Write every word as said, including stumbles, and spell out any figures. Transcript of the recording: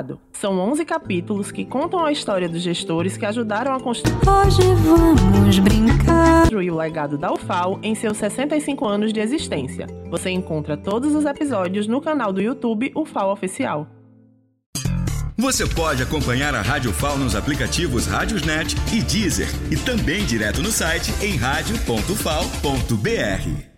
Legado. São onze capítulos que contam a história dos gestores que ajudaram a construir Hoje vamos brincar. o legado da U F A L em seus sessenta e cinco anos de existência. Você encontra todos os episódios no canal do YouTube U F A L Oficial. Você pode acompanhar a Rádio F A L nos aplicativos Rádiosnet e Deezer e também direto no site em rádio ponto f a l ponto b r.